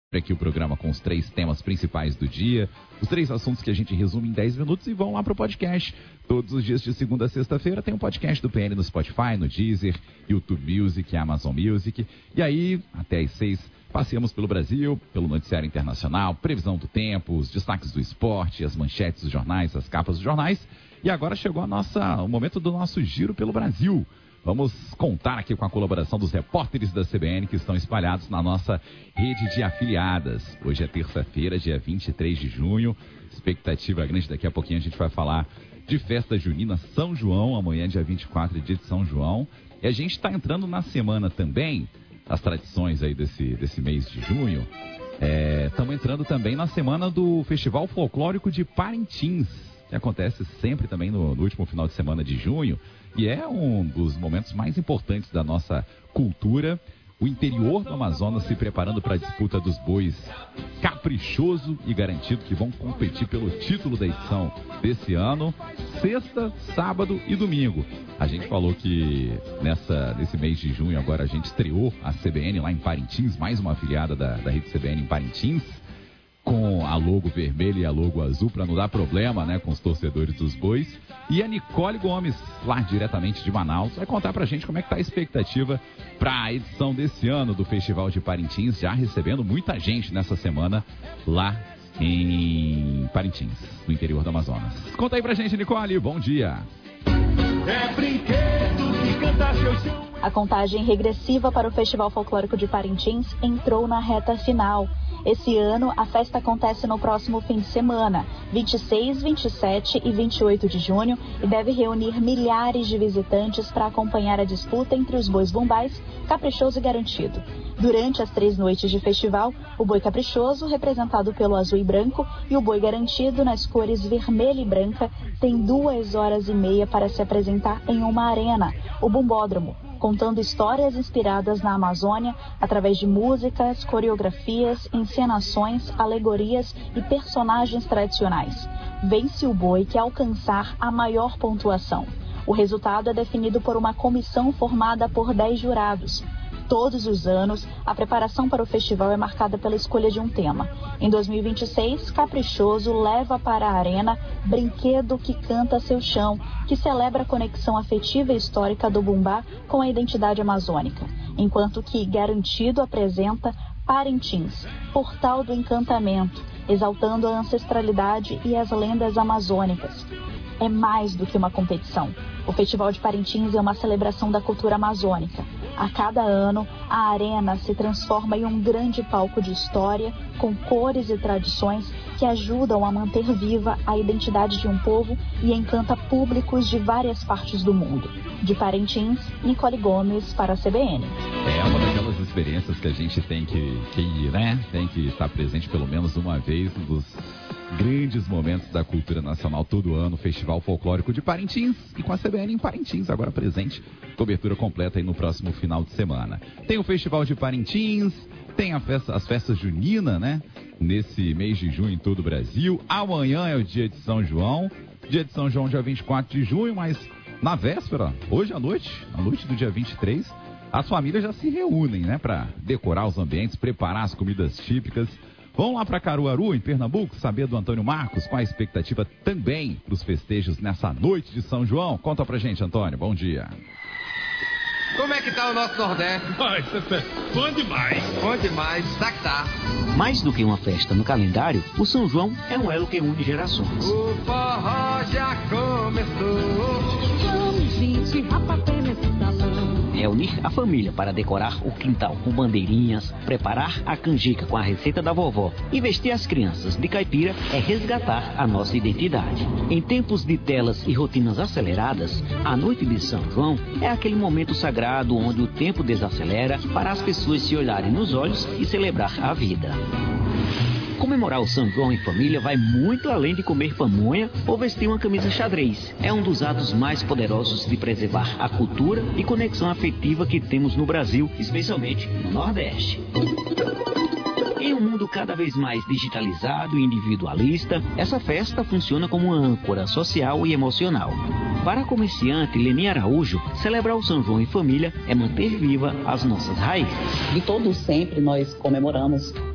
Aqui o programa com os 3 temas principais do dia, os 3 assuntos que a gente resume em 10 minutos e vão lá pro podcast. Todos os dias de segunda a sexta-feira tem um podcast do PN no Spotify, no Deezer, YouTube Music, Amazon Music. E aí, até às 6, passeamos pelo Brasil, pelo noticiário internacional, previsão do tempo, os destaques do esporte, as manchetes dos jornais, as capas dos jornais. E agora chegou o momento do nosso giro pelo Brasil. Vamos contar aqui com a colaboração dos repórteres da CBN que estão espalhados na nossa rede de afiliadas. Hoje é terça-feira, dia 23 de junho. Expectativa grande, daqui a pouquinho a gente vai falar de festa junina São João. Amanhã, dia 24, é dia de São João. E a gente está entrando na semana também, as tradições aí desse mês de junho. Estamos entrando também na semana do Festival Folclórico de Parintins, que acontece sempre também no último final de semana de junho. E é um dos momentos mais importantes da nossa cultura. O interior do Amazonas se preparando para a disputa dos bois Caprichoso e Garantido, que vão competir pelo título da edição desse ano, sexta, sábado e domingo. A gente falou que nesse mês de junho agora a gente estreou a CBN lá em Parintins, mais uma afiliada da rede CBN em Parintins, com a logo vermelha e a logo azul, para não dar problema, né, com os torcedores dos bois. E a Nicole Gomes, lá diretamente de Manaus, vai contar pra gente como é que tá a expectativa para a edição desse ano do Festival de Parintins, já recebendo muita gente nessa semana lá em Parintins, no interior do Amazonas. Conta aí pra gente, Nicole, bom dia. É brinquedo que canta seu chão. A contagem regressiva para o Festival Folclórico de Parintins entrou na reta final. Esse ano, a festa acontece no próximo fim de semana, 26, 27 e 28 de junho, e deve reunir milhares de visitantes para acompanhar a disputa entre os bois bombais, Caprichoso e Garantido. Durante as 3 noites de festival, o boi Caprichoso, representado pelo azul e branco, e o boi Garantido, nas cores vermelha e branca, tem 2 horas e meia para se apresentar em uma arena, o Bumbódromo, contando histórias inspiradas na Amazônia através de músicas, coreografias, encenações, alegorias e personagens tradicionais. Vence o boi que alcançar a maior pontuação. O resultado é definido por uma comissão formada por 10 jurados. Todos os anos, a preparação para o festival é marcada pela escolha de um tema. Em 2026, Caprichoso leva para a arena Brinquedo que Canta Seu Chão, que celebra a conexão afetiva e histórica do bumbá com a identidade amazônica, enquanto que Garantido apresenta Parintins, Portal do Encantamento, exaltando a ancestralidade e as lendas amazônicas. É mais do que uma competição. O Festival de Parintins é uma celebração da cultura amazônica. A cada ano, a arena se transforma em um grande palco de história, com cores e tradições que ajudam a manter viva a identidade de um povo e encanta públicos de várias partes do mundo. De Parintins, Nicole Gomes para a CBN. É uma daquelas experiências que a gente tem que ir, né? Tem que estar presente pelo menos uma vez nos grandes momentos da cultura nacional todo ano, Festival Folclórico de Parintins, e com a CBN em Parintins, agora presente, cobertura completa aí no próximo final de semana. Tem o Festival de Parintins, tem as festas juninas, né, nesse mês de junho em todo o Brasil. Amanhã é o dia de São João, dia 24 de junho, mas na véspera, hoje à noite do dia 23, as famílias já se reúnem, né, para decorar os ambientes, preparar as comidas típicas. Vamos lá para Caruaru, em Pernambuco, saber do Antônio Marcos qual a expectativa também para os festejos nessa noite de São João. Conta pra gente, Antônio. Bom dia. Como é que tá o nosso Nordeste? Bom demais. Bom demais, tá. Mais do que uma festa no calendário, o São João é um elo que une gerações. O forró já começou. Reunir a família para decorar o quintal com bandeirinhas, preparar a canjica com a receita da vovó e vestir as crianças de caipira é resgatar a nossa identidade. Em tempos de telas e rotinas aceleradas, a noite de São João é aquele momento sagrado onde o tempo desacelera para as pessoas se olharem nos olhos e celebrar a vida. Comemorar o São João em família vai muito além de comer pamonha ou vestir uma camisa xadrez. É um dos atos mais poderosos de preservar a cultura e conexão afetiva que temos no Brasil, especialmente no Nordeste. Em um mundo cada vez mais digitalizado e individualista, essa festa funciona como uma âncora social e emocional. Para a comerciante Leni Araújo, celebrar o São João em família é manter viva as nossas raízes. De todo sempre nós comemoramos